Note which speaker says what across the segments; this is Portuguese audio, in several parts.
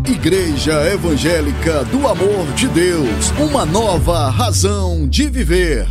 Speaker 1: Igreja Evangélica do Amor de Deus, uma nova razão de viver.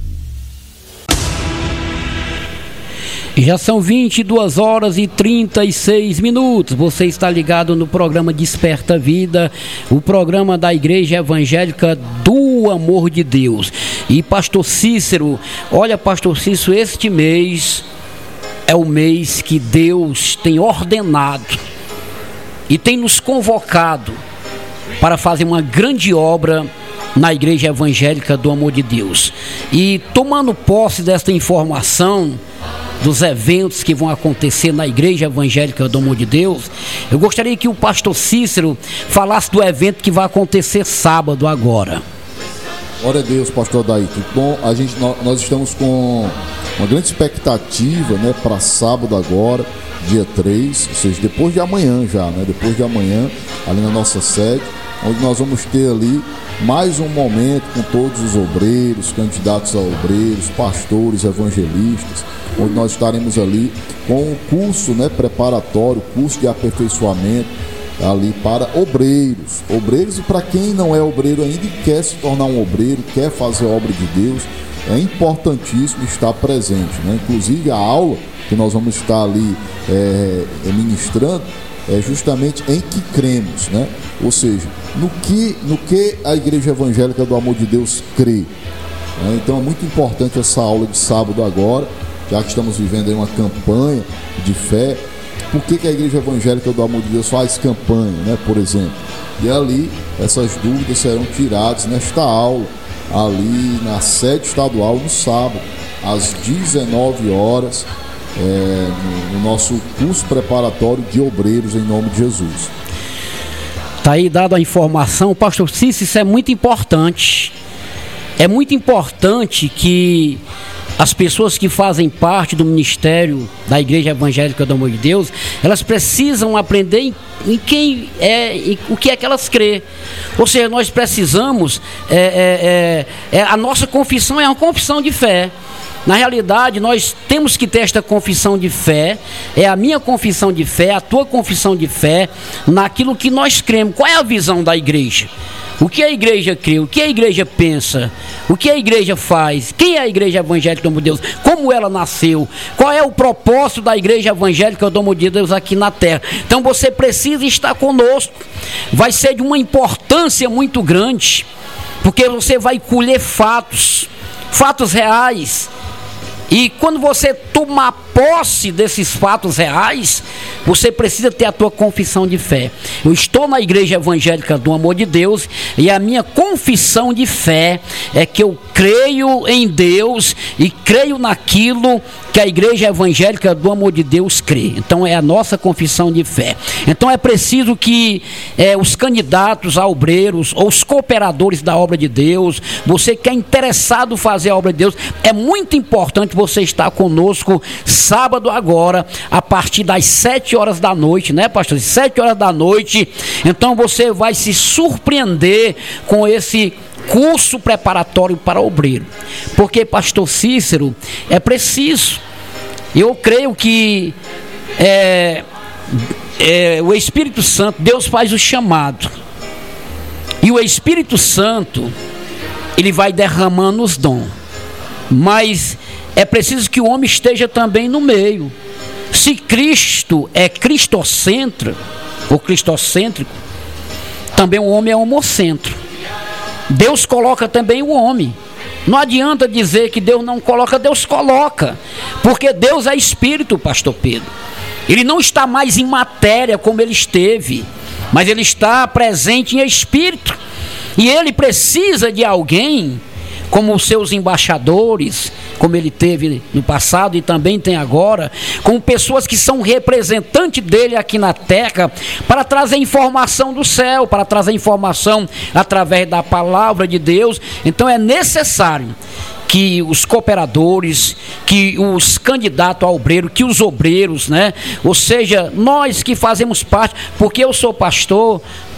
Speaker 2: Já são 22 horas e 36 minutos. Você está ligado no programa Desperta Vida, o programa da Igreja Evangélica do Amor de Deus. E pastor Cícero, olha pastor Cícero, este mês é o mês que Deus tem ordenado e tem nos convocado para fazer uma grande obra na Igreja Evangélica do Amor de Deus. E tomando posse desta informação dos eventos que vão acontecer na Igreja Evangélica do Amor de Deus, eu gostaria que o pastor Cícero falasse do evento que vai acontecer sábado agora.
Speaker 3: Glória a Deus, pastor Daí. Bom, nós estamos com uma grande expectativa, né, para sábado agora, dia 3, ou seja, depois de amanhã já, né? Depois de amanhã, ali na nossa sede, onde nós vamos ter ali mais um momento com todos os obreiros, candidatos a obreiros, pastores, evangelistas, onde nós estaremos ali com um curso, né, preparatório, curso de aperfeiçoamento ali para obreiros e para quem não é obreiro ainda e quer se tornar um obreiro, quer fazer a obra de Deus, é importantíssimo estar presente, né? Inclusive a aula que nós vamos estar ali ministrando é justamente em que cremos, né? Ou seja, no que a Igreja Evangélica do Amor de Deus crê, né? Então é muito importante essa aula de sábado agora, já que estamos vivendo aí uma campanha de fé. Por que a Igreja Evangélica do Amor de Deus faz campanha, né, por exemplo? E ali, essas dúvidas serão tiradas nesta aula, ali na sede estadual, no sábado, às 19 horas, no nosso curso preparatório de obreiros, em nome de Jesus.
Speaker 2: Está aí dada a informação, pastor Cícero, isso é muito importante. É muito importante que as pessoas que fazem parte do ministério da Igreja Evangélica do Amor de Deus, elas precisam aprender em quem é, em o que é que elas crê. Ou seja, nós precisamos, a nossa confissão é uma confissão de fé. Na realidade, nós temos que ter esta confissão de fé, é a minha confissão de fé, a tua confissão de fé, naquilo que nós cremos. Qual é a visão da igreja? O que a igreja crê? O que a igreja pensa? O que a igreja faz? Quem é a Igreja Evangélica do Amor de Deus? Como ela nasceu? Qual é o propósito da Igreja Evangélica do Amor de Deus aqui na terra? Então você precisa estar conosco. Vai ser de uma importância muito grande, porque você vai colher fatos reais. E quando você tomar posse desses fatos reais, você precisa ter a tua confissão de fé. Eu estou na Igreja Evangélica do Amor de Deus e a minha confissão de fé é que eu creio em Deus e creio naquilo que a Igreja Evangélica do Amor de Deus crê. Então é a nossa confissão de fé. Então é preciso que os candidatos a obreiros ou os cooperadores da obra de Deus, você que é interessado em fazer a obra de Deus, é muito importante você estar conosco sábado agora, a partir das 7 horas da noite, né, pastor? 7 horas da noite. Então você vai se surpreender com esse curso preparatório para obreiro. Porque, pastor Cícero, é preciso. Eu creio que o Espírito Santo, Deus faz o chamado. E o Espírito Santo, ele vai derramando os dons. Mas é preciso que o homem esteja também no meio. Se Cristo é cristocêntrico, ou cristocêntrico, também o homem é homocêntrico. Deus coloca também o homem. Não adianta dizer que Deus não coloca, Deus coloca. Porque Deus é espírito, pastor Pedro. Ele não está mais em matéria como ele esteve, mas ele está presente em espírito. E ele precisa de alguém como os seus embaixadores, como ele teve no passado e também tem agora, como pessoas que são representantes dele aqui na terra, para trazer informação do céu, para trazer informação através da palavra de Deus. Então é necessário que os cooperadores, que os candidatos a obreiro, que os obreiros, né? Ou seja, nós que fazemos parte, porque eu sou pastor,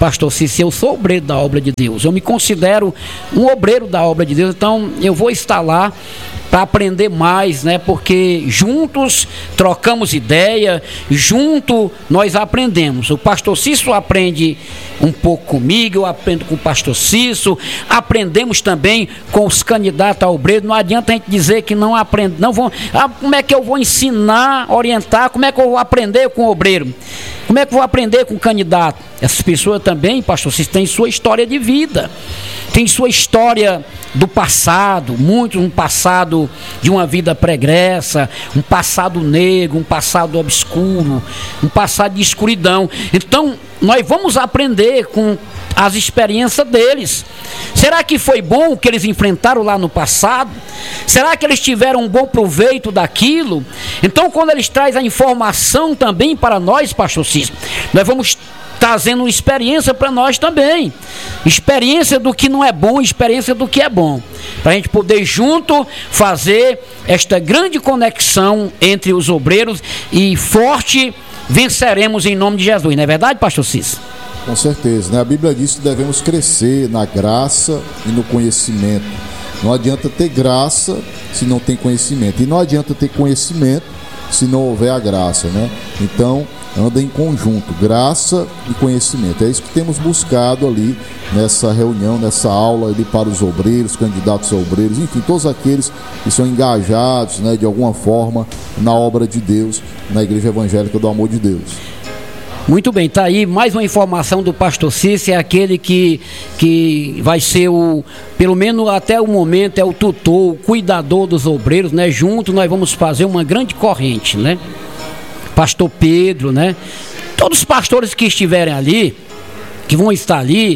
Speaker 2: pastor Cícero, eu sou obreiro da obra de Deus, eu me considero um obreiro da obra de Deus, então eu vou estar lá para aprender mais, né? Porque juntos trocamos ideia, junto nós aprendemos. O pastor Cícero aprende um pouco comigo, eu aprendo com o pastor Cícero, aprendemos também com os candidatos a obreiro. Não adianta a gente dizer que não aprende, não vão. Como é que eu vou ensinar, orientar? Como é que eu vou aprender com o obreiro? Como é que eu vou aprender com o candidato? Essas pessoas também, pastor Cícero, têm sua história de vida, tem sua história do passado, um passado de uma vida pregressa, um passado negro, um passado obscuro, um passado de escuridão. Então, nós vamos aprender com as experiências deles. Será que foi bom o que eles enfrentaram lá no passado? Será que eles tiveram um bom proveito daquilo? Então, quando eles trazem a informação também para nós, pastor Cícero, nós vamos trazendo experiência para nós também, experiência do que não é bom, experiência do que é bom, para a gente poder junto fazer esta grande conexão entre os obreiros e forte venceremos em nome de Jesus, não é verdade, pastor Cícero?
Speaker 3: Com certeza, né? A Bíblia diz que devemos crescer na graça e no conhecimento. Não adianta ter graça se não tem conhecimento, e não adianta ter conhecimento se não houver a graça, né? Então, anda em conjunto, graça e conhecimento. É isso que temos buscado ali nessa reunião, nessa aula ali para os obreiros, candidatos a obreiros, enfim, todos aqueles que são engajados, né, de alguma forma na obra de Deus, na Igreja Evangélica do Amor de Deus.
Speaker 2: Muito bem, tá aí mais uma informação do pastor Cícero, é aquele que vai ser pelo menos até o momento, é o tutor, o cuidador dos obreiros, né? Junto nós vamos fazer uma grande corrente, né? Pastor Pedro, né? Todos os pastores que estiverem ali, que vão estar ali,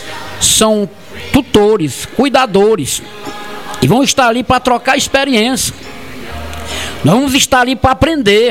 Speaker 2: são tutores, cuidadores, e vão estar ali para trocar experiência. Nós vamos estar ali para aprender.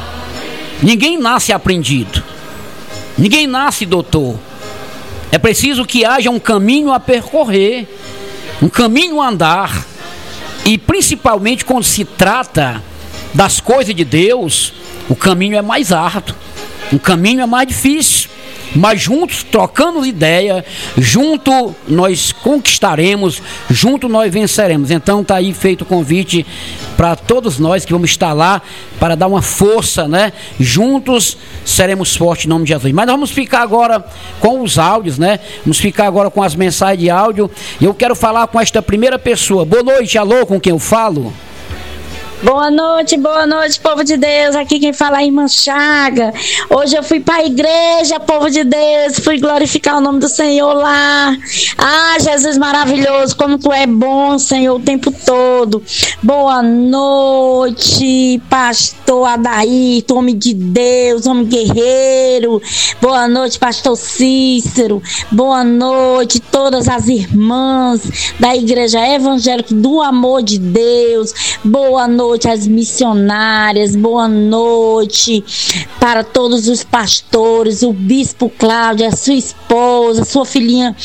Speaker 2: Ninguém nasce aprendido, ninguém nasce doutor. É preciso que haja um caminho a percorrer, um caminho a andar, e principalmente quando se trata das coisas de Deus, o caminho é mais árduo, o caminho é mais difícil, mas juntos, trocando ideia, junto nós conquistaremos, junto nós venceremos. Então está aí feito o convite para todos nós que vamos estar lá para dar uma força, né? Juntos seremos fortes em nome de Jesus. Mas nós vamos ficar agora com os áudios, né? Vamos ficar agora com as mensagens de áudio, e eu quero falar com esta primeira pessoa. Boa noite, alô, com quem eu falo?
Speaker 4: Boa noite, povo de Deus. Aqui quem fala é a irmã Chaga. Hoje eu fui para a igreja, povo de Deus, fui glorificar o nome do Senhor lá. Ah, Jesus maravilhoso, como tu é bom, Senhor, o tempo todo. Boa noite, pastor Adairto, homem de Deus, homem guerreiro. Boa noite, pastor Cícero. Boa noite, todas as irmãs da Igreja Evangélica do Amor de Deus. Boa noite às missionárias, boa noite para todos os pastores, o bispo Cláudio, a sua esposa, sua filhinha.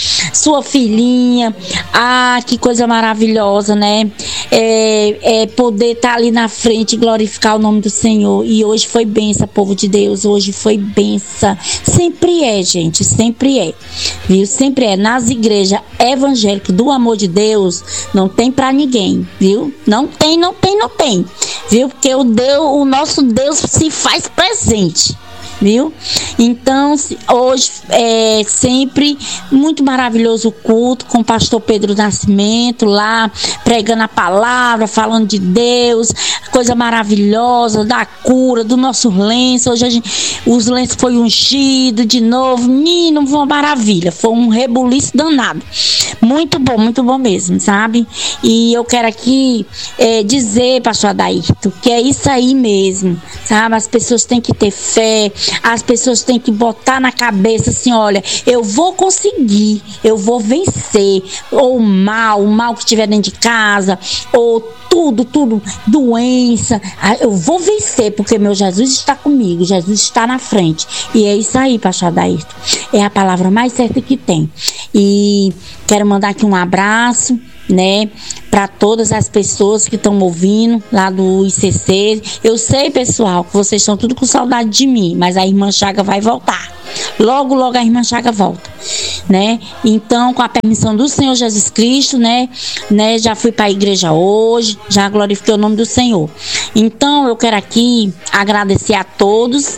Speaker 4: Ah, que coisa maravilhosa, né? Poder estar ali na frente e glorificar o nome do Senhor. E hoje foi benção, povo de Deus, hoje foi benção. Sempre é, gente, sempre é, viu? Sempre é. Nas igrejas evangélicas do Amor de Deus, não tem pra ninguém, viu? Não tem, viu? Porque o nosso Deus se faz presente, viu? Então, hoje é sempre muito maravilhoso o culto com o pastor Pedro Nascimento lá, pregando a palavra, falando de Deus, coisa maravilhosa, da cura, do nosso lenço. Hoje os lenços foi ungido de novo, menino, foi uma maravilha, foi um rebuliço danado, muito bom mesmo, sabe? E eu quero aqui dizer, pastor Adairto, que é isso aí mesmo, sabe? As pessoas têm que ter fé, as pessoas têm que botar na cabeça assim, olha, eu vou conseguir, eu vou vencer, ou o mal que estiver dentro de casa, ou tudo, doença, eu vou vencer, porque meu Jesus está comigo, Jesus está na frente. E é isso aí, pastor Adairto, é a palavra mais certa que tem. E quero mandar aqui um abraço, né, para todas as pessoas que estão ouvindo lá do ICC. Eu sei, pessoal, que vocês estão tudo com saudade de mim, mas a irmã Chaga vai voltar. Logo a irmã Chaga volta. né? Então, com a permissão do Senhor Jesus Cristo, né, já fui para a igreja hoje, já glorifiquei o nome do Senhor. Então, eu quero aqui agradecer a todos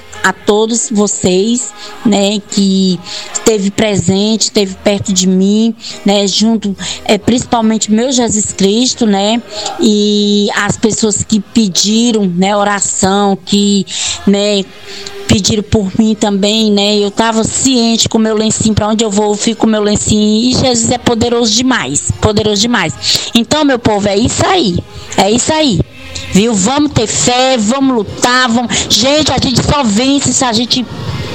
Speaker 4: vocês, né, que esteve presente, esteve perto de mim, né, junto, principalmente meu Jesus Cristo, né, e as pessoas que pediram, né, oração, que, né, pediram por mim também, né? Eu estava ciente com o meu lencinho, para onde eu vou, eu fico com o meu lencinho, e Jesus é poderoso demais, poderoso demais. Então, meu povo, é isso aí, viu? Vamos ter fé, vamos lutar, gente, a gente só vence se a gente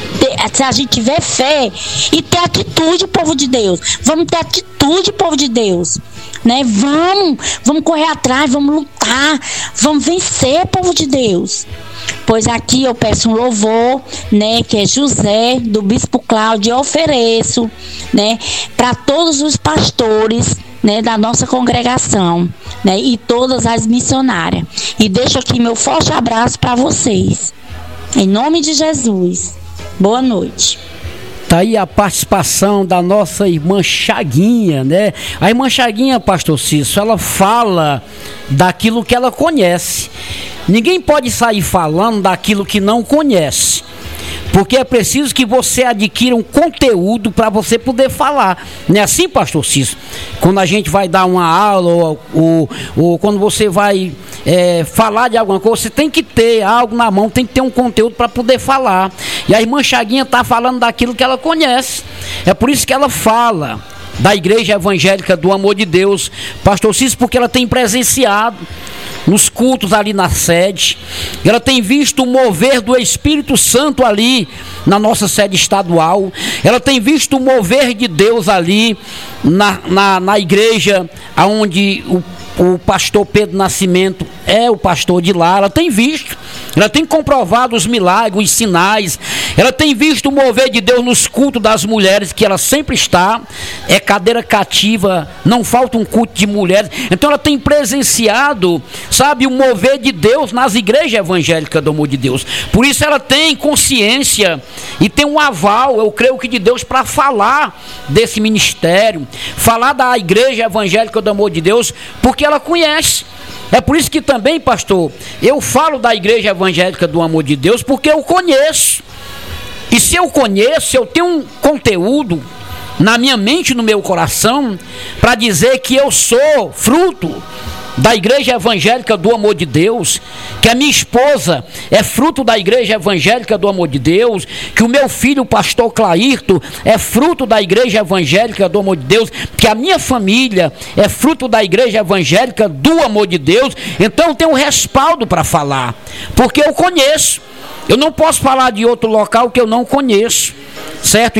Speaker 4: tiver fé e ter atitude, povo de Deus. Vamos ter atitude, povo de Deus, né? Vamos correr atrás, vamos lutar, vamos vencer, povo de Deus. Pois aqui eu peço um louvor, né, que é José, do Bispo Cláudio, e ofereço, né, para todos os pastores, né, da nossa congregação, né, e todas as missionárias. E deixo aqui meu forte abraço para vocês. Em nome de Jesus. Boa noite.
Speaker 2: Tá aí a participação da nossa irmã Chaguinha, né? A irmã Chaguinha, pastor Cício, ela fala daquilo que ela conhece. Ninguém pode sair falando daquilo que não conhece, porque é preciso que você adquira um conteúdo para você poder falar. Não é assim, pastor Cício? Quando a gente vai dar uma aula ou quando você vai falar de alguma coisa, você tem que ter algo na mão, tem que ter um conteúdo para poder falar. E a irmã Chaguinha está falando daquilo que ela conhece. É por isso que ela fala da Igreja Evangélica do Amor de Deus, pastor Cício, porque ela tem presenciado nos cultos ali na sede, ela tem visto o mover do Espírito Santo ali na nossa sede estadual, ela tem visto o mover de Deus ali na igreja onde o pastor Pedro Nascimento é o pastor de lá. Ela tem visto, ela tem comprovado os milagres, os sinais, ela tem visto o mover de Deus nos cultos das mulheres, que ela sempre está, é cadeira cativa, não falta um culto de mulheres. Então ela tem presenciado, sabe, o mover de Deus nas igrejas evangélicas do Amor de Deus. Por isso ela tem consciência e tem um aval, eu creio que de Deus, para falar desse ministério, falar da Igreja Evangélica do Amor de Deus, porque ela conhece. É por isso que também, pastor, eu falo da Igreja Evangélica do Amor de Deus, porque eu conheço. E se eu conheço, eu tenho um conteúdo na minha mente, no meu coração, para dizer que eu sou fruto da Igreja Evangélica do Amor de Deus, que a minha esposa é fruto da Igreja Evangélica do Amor de Deus, que o meu filho, o pastor Clairto, é fruto da Igreja Evangélica do Amor de Deus, que a minha família é fruto da Igreja Evangélica do Amor de Deus. Então eu tenho um respaldo para falar, porque eu conheço. Eu não posso falar de outro local que eu não conheço, certo?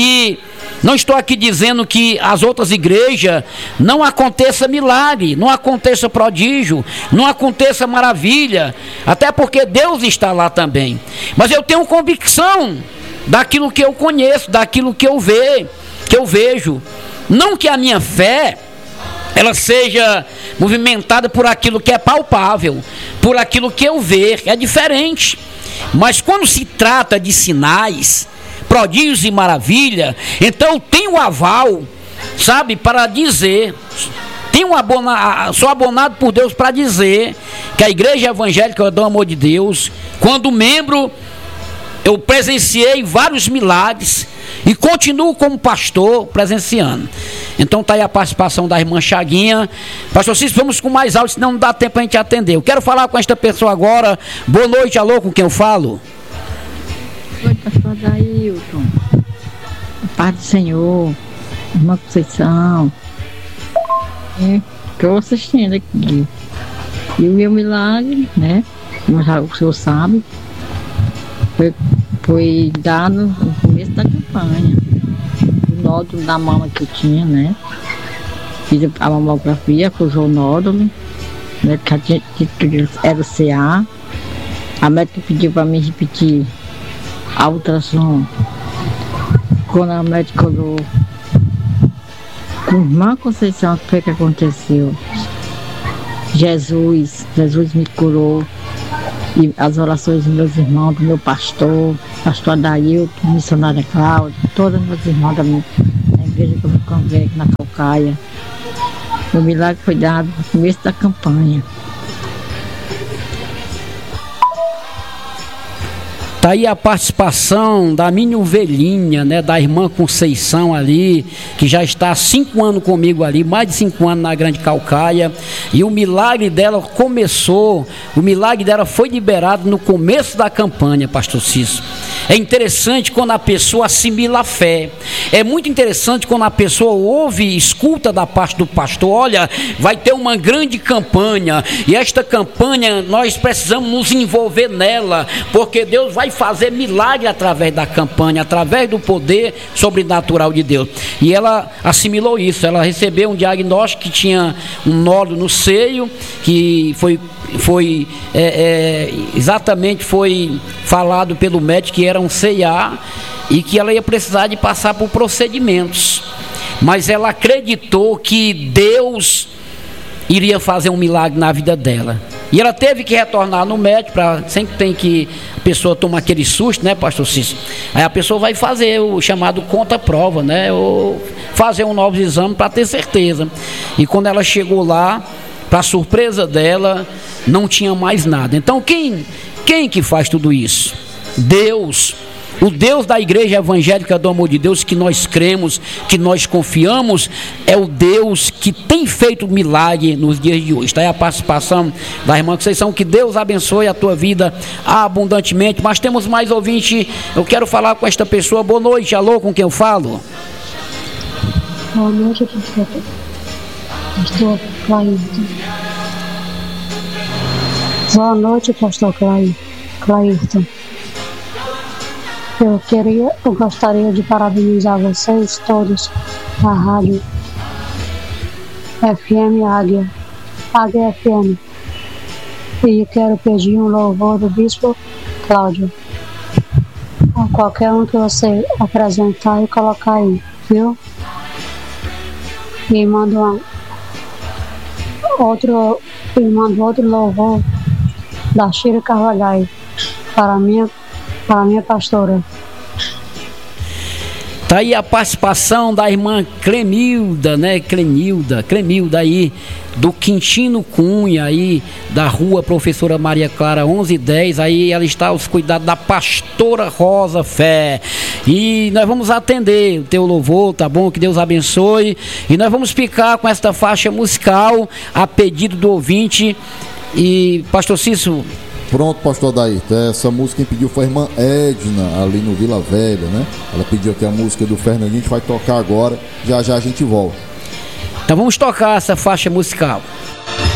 Speaker 2: Não estou aqui dizendo que as outras igrejas não aconteça milagre, não aconteça prodígio, não aconteça maravilha, até porque Deus está lá também. Mas eu tenho convicção daquilo que eu conheço, daquilo que eu vejo. Não que a minha fé ela seja movimentada por aquilo que é palpável, por aquilo que eu vejo, é diferente. Mas quando se trata de sinais, prodígios e maravilha, então eu tenho aval, sabe, para dizer, sou abonado por Deus para dizer que a Igreja Evangélica do Amor de Deus, quando membro, eu presenciei vários milagres e continuo como pastor presenciando. Então está aí a participação da irmã Chaguinha. Pastor Cício, vamos com mais áudio, senão não dá tempo para a gente atender. Eu quero falar com esta pessoa agora. Boa noite, alô, com quem eu falo?
Speaker 5: Oi, pastor Dailton. Paz do Senhor, irmã Conceição. Estou assistindo aqui. E o meu milagre, né? Como já o senhor sabe, foi dado no começo da campanha. O nódulo da mama que eu tinha, né? Fiz a mamografia, acusou o nódulo, né? Que era o CA. A médica pediu para mim repetir a ultrassom. Quando a médica olhou com a irmã Conceição, o que foi que aconteceu? Jesus me curou. E as orações dos meus irmãos, do meu pastor Adailton, missionária Cláudia, todos meus irmãos da minha igreja que eu me congrego na Calcaia. O milagre foi dado no começo da campanha.
Speaker 2: Tá aí a participação da minha ovelhinha, né, da irmã Conceição ali, que já está há 5 anos comigo ali, mais de 5 anos na Grande Calcaia, e o milagre dela começou, o milagre dela foi liberado no começo da campanha, pastor Cício. É interessante quando a pessoa assimila a fé, é muito interessante quando a pessoa ouve e escuta da parte do pastor, olha, vai ter uma grande campanha, e esta campanha nós precisamos nos envolver nela, porque Deus vai fazer milagre através da campanha, através do poder sobrenatural de Deus. E ela assimilou isso, ela recebeu um diagnóstico que tinha um nódulo no seio, que exatamente foi falado pelo médico que era um CIA e que ela ia precisar de passar por procedimentos. Mas ela acreditou que Deus iria fazer um milagre na vida dela. E ela teve que retornar no médico, sempre tem que a pessoa toma aquele susto, né, pastor Cício? Aí a pessoa vai fazer o chamado conta-prova, né? Ou fazer um novo exame para ter certeza. E quando ela chegou lá, para surpresa dela, não tinha mais nada. Então quem que faz tudo isso? Deus. O Deus da Igreja Evangélica do Amor de Deus, que nós cremos, que nós confiamos, é o Deus que tem feito milagre nos dias de hoje. Está aí a participação da irmã Conceição, que Deus abençoe a tua vida abundantemente. Mas temos mais ouvinte, eu quero falar com esta pessoa. Boa noite, alô, com quem eu falo?
Speaker 6: Boa noite, pastor Clairton. Boa noite, pastor Clairton. Eu gostaria de parabenizar vocês todos da rádio FM Águia FM. E quero pedir um louvor do Bispo Cláudio. A qualquer um que você apresentar e colocar aí, viu? E mando outro louvor da Shira Carvalhais para a minha pastora.
Speaker 2: Tá aí a participação da irmã Clemilda, né? Clemilda aí, do Quintino Cunha, aí, da rua Professora Maria Clara 1110, aí ela está aos cuidados da pastora Rosa Fé. E nós vamos atender o teu louvor, tá bom? Que Deus abençoe. E nós vamos ficar com esta faixa musical a pedido do ouvinte. E, pastor Cício...
Speaker 3: Pronto, pastor Daíto, essa música quem pediu foi a irmã Edna, ali no Vila Velha, né? Ela pediu aqui a música do Fernandinho, a gente vai tocar agora, já a gente volta.
Speaker 2: Então vamos tocar essa faixa musical.